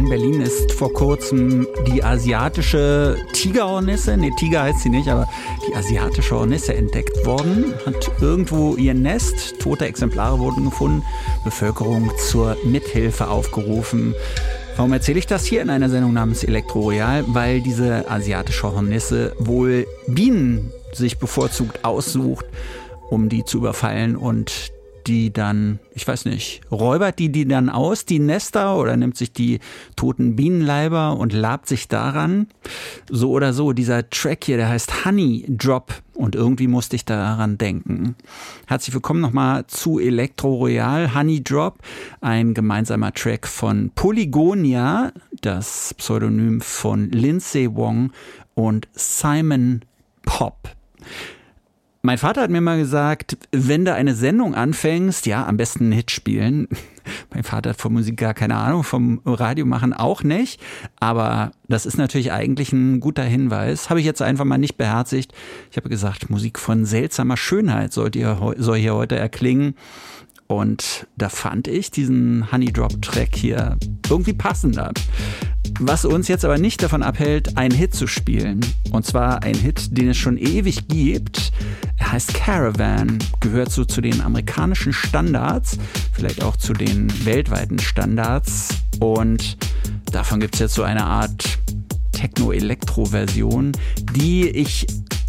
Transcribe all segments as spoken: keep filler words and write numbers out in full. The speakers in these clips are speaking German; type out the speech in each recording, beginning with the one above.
in Berlin ist vor kurzem die asiatische Tigerhornisse, nee, Tiger heißt sie nicht, aber die asiatische Hornisse entdeckt worden. Hat irgendwo ihr Nest, tote Exemplare wurden gefunden, Bevölkerung zur Mithilfe aufgerufen. Warum erzähle ich das hier in einer Sendung namens Elektroroyal? Weil diese asiatische Hornisse wohl Bienen sich bevorzugt aussucht, um die zu überfallen und die dann, ich weiß nicht, räubert die die dann aus, die Nester, oder nimmt sich die toten Bienenleiber und labt sich daran. So oder so, dieser Track hier, der heißt Honey Drop und irgendwie musste ich daran denken. Herzlich willkommen nochmal zu Elektroroyal, Honey Drop, ein gemeinsamer Track von Polygonia, das Pseudonym von Lindsay Wong und Simon Pop. Mein Vater hat mir mal gesagt, wenn du eine Sendung anfängst, ja, am besten einen Hit spielen. Mein Vater hat von Musik gar keine Ahnung, vom Radio machen auch nicht. Aber das ist natürlich eigentlich ein guter Hinweis. Habe ich jetzt einfach mal nicht beherzigt. Ich habe gesagt, Musik von seltsamer Schönheit soll hier, soll hier heute erklingen. Und da fand ich diesen Honey Drop Track hier irgendwie passender. Was uns jetzt aber nicht davon abhält, einen Hit zu spielen. Und zwar ein Hit, den es schon ewig gibt. Er heißt Caravan, gehört so zu den amerikanischen Standards, vielleicht auch zu den weltweiten Standards. Und davon gibt es jetzt so eine Art Techno-Elektro-Version, die ich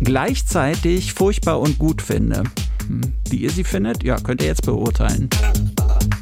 gleichzeitig furchtbar und gut finde. Wie ihr sie findet, ja, könnt ihr jetzt beurteilen.